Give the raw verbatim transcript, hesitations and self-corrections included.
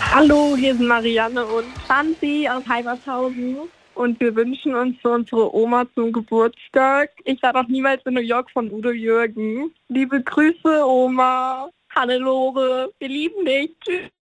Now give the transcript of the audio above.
Hallo, hier sind Marianne und Franzi aus Heibershausen und wir wünschen uns für unsere Oma zum Geburtstag „Ich war noch niemals in New York" von Udo Jürgen. Liebe Grüße, Oma. Hannelore, wir lieben dich. Tschüss.